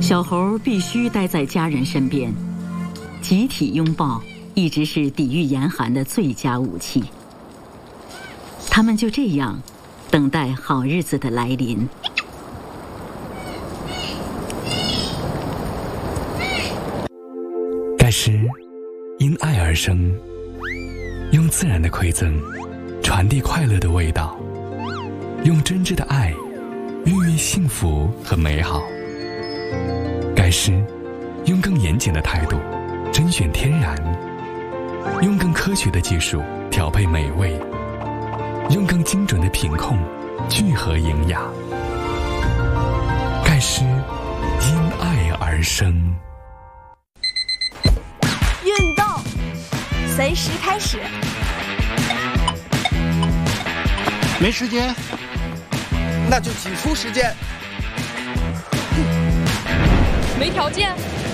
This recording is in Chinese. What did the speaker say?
小猴必须待在家人身边，集体拥抱一直是抵御严寒的最佳武器。他们就这样等待好日子的来临。 盖石因爱而生，用自然的馈赠传递快乐的味道，用真挚的爱孕育幸福和美好。盖石用更严谨的态度甄选天然，用更科学的技术调配美味，用更精准的品控聚合营养。盖石因爱而生。 运动随时开始。 没时间， 那就挤出时间。 没条件。